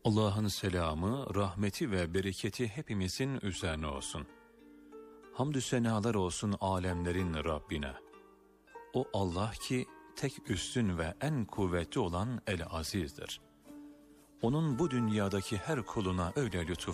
Allah'ın selamı, rahmeti ve bereketi hepimizin üzerine olsun. Hamdü senalar olsun alemlerin Rabbine. O Allah ki tek üstün ve en kuvvetli olan El-Aziz'dir. Onun bu dünyadaki her kuluna öyle lütuf